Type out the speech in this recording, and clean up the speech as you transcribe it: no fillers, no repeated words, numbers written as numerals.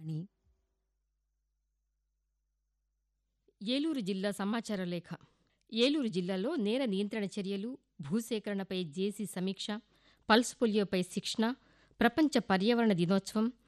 అని. ఏలూరు జిల్లా సమాచార లేఖ. ఏలూరు జిల్లాలో నేర నియంత్రణ చర్యలు, భూసేకరణపై జేసీ సమీక్ష, పల్స్ పోలియోపై శిక్షణ, ప్రపంచ పర్యావరణ దినోత్సవం,